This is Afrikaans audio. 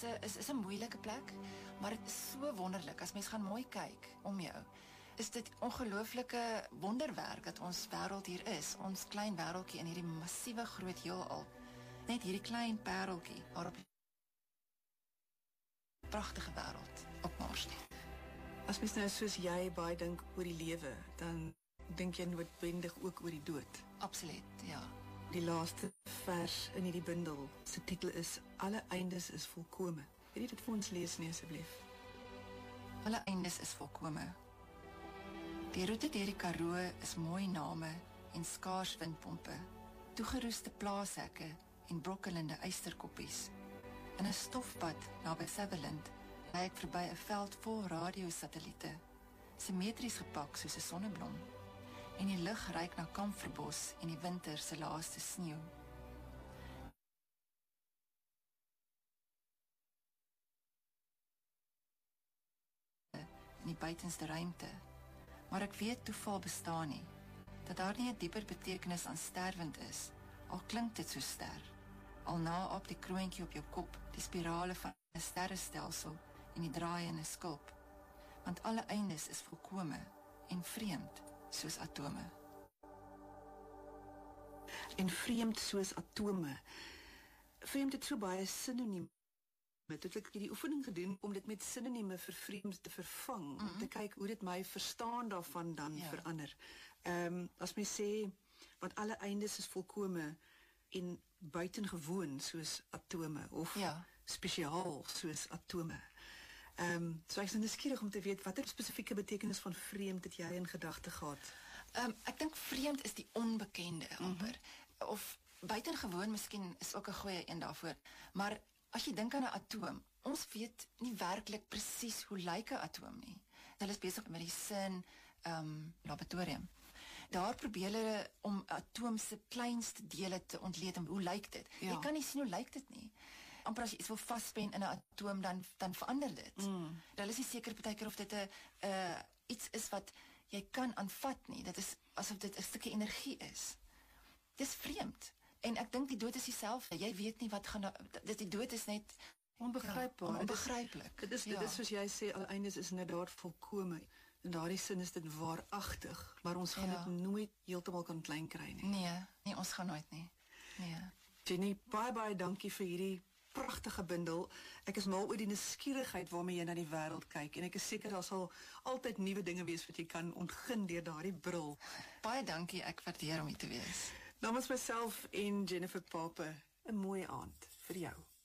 is 'n moeilike plek, maar dit is so wonderlik as mens gaan mooi kyk om jou. Is dit ongelooflike wonderwerk dat ons wêreld hier is, ons klein wêreldjie in hierdie massiewe groot heelal. Net hierdie klein pareltjie waarop pragtige wêreld op Mars nie. As mens nou soos jy baie dink oor die lewe, dan dink jy noodwendig ook oor die dood. Absoluut, ja. Die laaste vers in hierdie bundel se titel is Alle eindes is volkome. Wil jy dit vir ons lees nie asseblief? Alle eindes is volkome. Die roete deur die Karoo is mooi name en skaars windpompe, toegeroeste plaashekke en brokkelende eysterkoppies. In 'n stofpad naby Sutherland ry ek verby 'n veld vol radiosatelliete, simmetries gepak soos 'n sonneblom, en die lug reik na kamferbos en die winter se laaste sneeu. In die buitenste ruimte, maar ek weet toeval bestaan nie, dat daar nie 'n dieper betekenis aan sterwend is, al klink dit so ster, al na op die kroontjie op jou kop, die spirale van 'n sterrestelsel en die draaiende skulp, want alle eindes is volkome en vreemd soos atome. En vreemd soos atome. Vreemd het so baie sinonieme. Toe ek die oefening gedoen om dit met sinonieme vir vreemd te vervang, om te kyk hoe dit my verstaan daarvan dan verander. As my sê, want alle eindes is volkome en buitengewoon soos atome, of spesiaal soos atome. So ek is nuuskierig om te weet, watter spesifieke betekenis van vreemd het jy in gedagte gehad? Ek dink vreemd is die onbekende, amper. Of buitengewoon miskien is ook 'n goeie een daarvoor. Maar as jy dink aan 'n atoom, ons weet nie werklik presies hoe lyk 'n atoom nie. Hulle is besig met die CERN laboratorium. Daar probeer hulle om atoom se kleinste dele te ontleed. Hoe lyk dit? Ja. Jy kan nie sien hoe lyk dit nie. Amper as jy iets wil vaspen in 'n atoom, dan verander dit. Hulle is nie seker partykeer of dit 'n iets is wat jy kan aanvat nie. Dit is asof dit 'n stukkie energie is. Dis vreemd. En ek dink die dood is dieselfde. Jy weet nie wat gaan die dood is net onbegrypbaar. Onbegryplik. Dit is soos jy sê, al eindes is inderdaad volkome. In daardie sin is dit waaragtig, maar ons gaan dit nooit heeltemal kan klein kry nie. Nee, ons gaan nooit nie. Nee. Jenny, baie dankie vir hierdie pragtige bundel. Ek is mal oor die nuuskierigheid waarmee jy na die wêreld kyk, en ek is seker daar sal altyd nuwe dinge wees wat jy kan ontgin deur daardie bril. Baie dankie, ek waardeer om hier te wees. Namens myself en Jennifer Pape, 'n mooi aand vir jou.